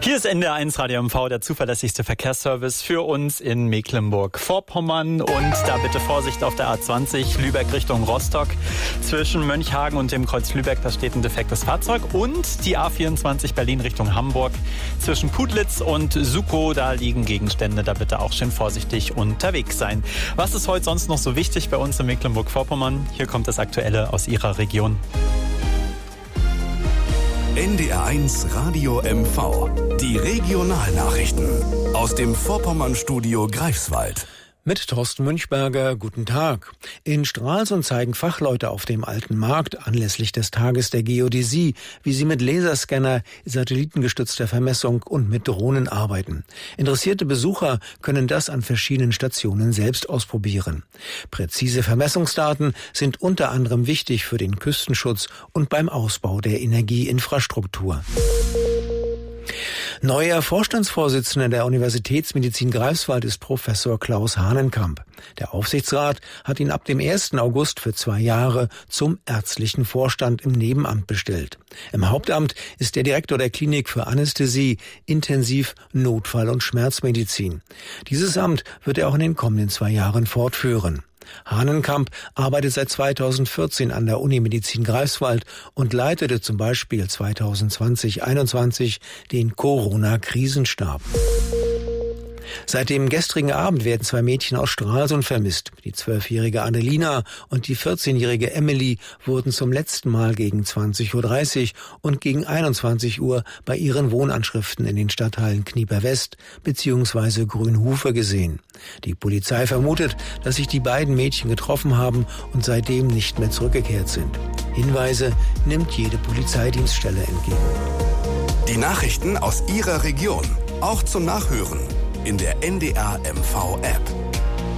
Hier ist NDR1 Radio MV, der zuverlässigste Verkehrsservice für uns in Mecklenburg-Vorpommern. Und da bitte Vorsicht auf der A20 Lübeck Richtung Rostock. Zwischen Mönchhagen und dem Kreuz Lübeck, da steht ein defektes Fahrzeug. Und die A24 Berlin Richtung Hamburg. Zwischen Putlitz und Sukow, da liegen Gegenstände. Da bitte auch schön vorsichtig unterwegs sein. Was ist heute sonst noch so wichtig bei uns in Mecklenburg-Vorpommern? Hier kommt das Aktuelle aus Ihrer Region. NDR1 Radio MV. Die Regionalnachrichten aus dem Vorpommern-Studio Greifswald. Mit Thorsten Münchberger, guten Tag. In Stralsund zeigen Fachleute auf dem Alten Markt anlässlich des Tages der Geodäsie, wie sie mit Laserscanner, satellitengestützter Vermessung und mit Drohnen arbeiten. Interessierte Besucher können das an verschiedenen Stationen selbst ausprobieren. Präzise Vermessungsdaten sind unter anderem wichtig für den Küstenschutz und beim Ausbau der Energieinfrastruktur. Neuer Vorstandsvorsitzender der Universitätsmedizin Greifswald ist Professor Klaus Hahnenkamp. Der Aufsichtsrat hat ihn ab dem 1. August für 2 Jahre zum ärztlichen Vorstand im Nebenamt bestellt. Im Hauptamt ist er Direktor der Klinik für Anästhesie, Intensiv-, Notfall- und Schmerzmedizin. Dieses Amt wird er auch in den kommenden 2 Jahren fortführen. Hahnenkamp arbeitet seit 2014 an der Unimedizin Greifswald und leitete zum Beispiel 2020-21 den Corona-Krisenstab. Seit dem gestrigen Abend werden 2 Mädchen aus Stralsund vermisst. Die 12-jährige Annelina und die 14-jährige Emily wurden zum letzten Mal gegen 20.30 Uhr und gegen 21 Uhr bei ihren Wohnanschriften in den Stadtteilen Knieper West bzw. Grünhufe gesehen. Die Polizei vermutet, dass sich die beiden Mädchen getroffen haben und seitdem nicht mehr zurückgekehrt sind. Hinweise nimmt jede Polizeidienststelle entgegen. Die Nachrichten aus Ihrer Region, auch zum Nachhören in der NDR MV App.